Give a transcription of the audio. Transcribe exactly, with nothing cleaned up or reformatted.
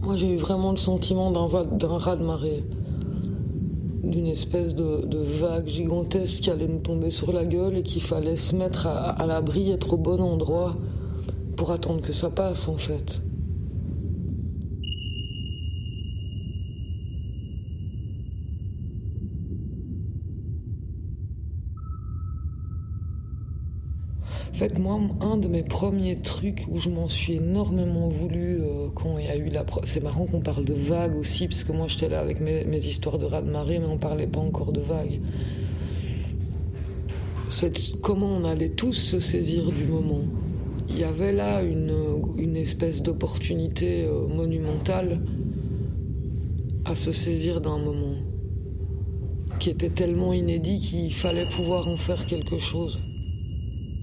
Moi, j'ai eu vraiment le sentiment d'un, va- d'un raz-de-marée, d'une espèce de, de vague gigantesque qui allait nous tomber sur la gueule et qu'il fallait se mettre à, à l'abri, être au bon endroit pour attendre que ça passe, en fait. En fait, moi, un de mes premiers trucs où je m'en suis énormément voulu euh, quand il y a eu la... Pro- C'est marrant qu'on parle de vagues aussi, parce que moi, j'étais là avec mes, mes histoires de raz-de-marée, mais on parlait pas encore de vagues. C'est comment on allait tous se saisir du moment. Il y avait là une, une espèce d'opportunité euh, monumentale à se saisir d'un moment qui était tellement inédit qu'il fallait pouvoir en faire quelque chose.